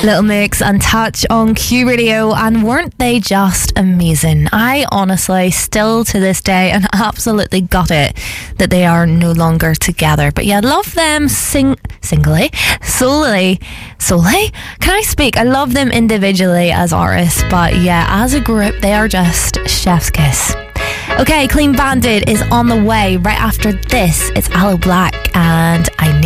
Little Mix and Touch on Q Radio, and weren't they just amazing? I honestly, still to this day, and absolutely got it that they are no longer together. But yeah, love them singly, solely. Can I speak? I love them individually as artists, but yeah, as a group, they are just chef's kiss. Okay, Clean Bandit is on the way right after this. It's Aloe Black and I